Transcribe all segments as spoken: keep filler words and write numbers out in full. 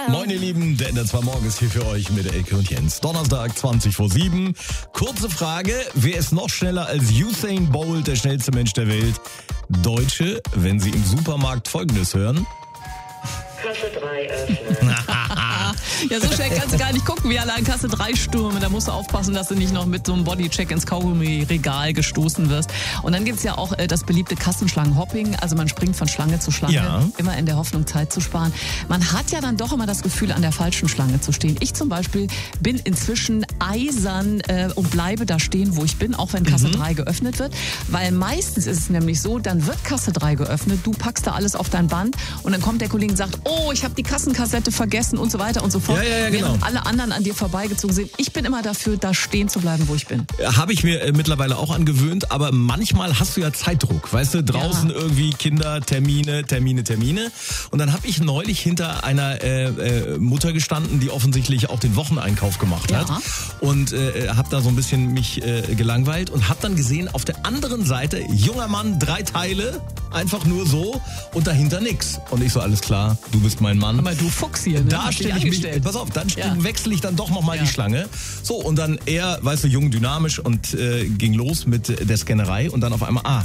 Moin ihr Lieben, der Ender zwei Morgen ist hier für euch mit Elke und Jens. Donnerstag, zwanzig vor sieben. Kurze Frage, wer ist noch schneller als Usain Bolt, der schnellste Mensch der Welt? Deutsche, wenn sie im Supermarkt Folgendes hören. Kasse drei öffnen. Ja, so schnell kannst du gar nicht gucken, wie alle an Kasse drei stürmen. Da musst du aufpassen, dass du nicht noch mit so einem Bodycheck ins Kaugummi-Regal gestoßen wirst. Und dann gibt's ja auch äh, das beliebte Kassenschlangenhopping. Also man springt von Schlange zu Schlange, Ja. immer in der Hoffnung, Zeit zu sparen. Man hat ja dann doch immer das Gefühl, an der falschen Schlange zu stehen. Ich zum Beispiel bin inzwischen eisern äh, und bleibe da stehen, wo ich bin, auch wenn Kasse drei geöffnet wird. Weil meistens ist es nämlich so, dann wird Kasse drei geöffnet, du packst da alles auf dein Band und dann kommt der Kollege und sagt, oh, ich habe die Kassenkassette vergessen und so weiter und so fort. Ja, ja, ja, genau. Während alle anderen an dir vorbeigezogen sind. Ich bin immer dafür, da stehen zu bleiben, wo ich bin. Habe ich mir äh, mittlerweile auch angewöhnt, aber manchmal hast du ja Zeitdruck. Weißt du, draußen Ja. irgendwie Kinder, Termine, Termine, Termine. Und dann habe ich neulich hinter einer äh, äh, Mutter gestanden, die offensichtlich auch den Wocheneinkauf gemacht hat. Ja. Und äh, habe da so ein bisschen mich äh, gelangweilt und habe dann gesehen, auf der anderen Seite, junger Mann, drei Teile, einfach nur so und dahinter nix. Und ich so, alles klar, du bist mein Mann. Aber du Fuchs hier, ne? Da Hast dich stelle ich mich, angestellt. pass auf, dann Ja. wechsle ich dann doch nochmal Ja. die Schlange. So, und dann er, weißt du, jung, dynamisch und äh, ging los mit der Scannerei und dann auf einmal, ah,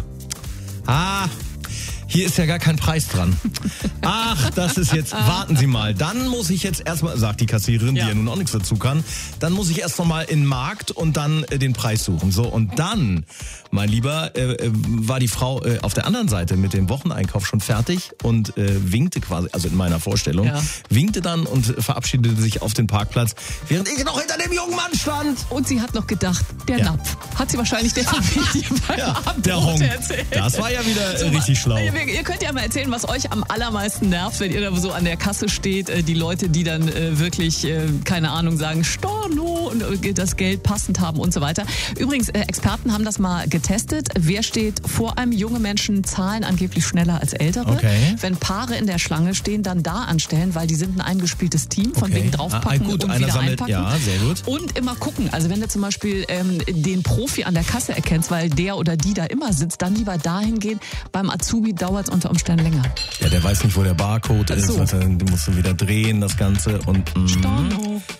ah, hier ist ja gar kein Preis dran. Ach, das ist jetzt, warten Sie mal, dann muss ich jetzt erstmal, sagt die Kassiererin, Ja. die ja nun auch nichts dazu kann, dann muss ich erst nochmal in den Markt und dann äh, den Preis suchen. So, und dann, mein Lieber, äh, äh, war die Frau äh, auf der anderen Seite mit dem Wocheneinkauf schon fertig und äh, winkte quasi, also in meiner Vorstellung, Ja. winkte dann und verabschiedete sich auf den Parkplatz, während ich noch hinter dem jungen Mann stand. Und sie hat noch gedacht, der Ja. Napf. Hat sie wahrscheinlich der Familie beim Ja, Abendbrot der Honk. erzählt. Das war ja wieder äh, So, richtig schlau. Ihr, ihr könnt ja mal erzählen, was euch am allermeisten nervt, wenn ihr da so an der Kasse steht. äh, Die Leute, die dann äh, wirklich, äh, keine Ahnung, sagen, Storno und äh, das Geld passend haben und so weiter. Übrigens, äh, Experten haben das mal getestet. Wer steht vor einem? Junge Menschen zahlen angeblich schneller als Ältere. Okay. Wenn Paare in der Schlange stehen, dann da anstellen, weil die sind ein eingespieltes Team, von Okay. wegen draufpacken Ah, gut, und einer wieder sammelt- einpacken. ja, sehr gut. Und immer gucken. Also wenn du zum Beispiel ähm, den Profi an der Kasse erkennst, weil der oder die da immer sitzt, dann lieber dahin gehen. Beim Azubi dauert es unter Umständen länger. Ja, der weiß nicht, wo der Barcode Ach ist. so. Also, den musst du wieder drehen, das Ganze. Und, mm, Storno.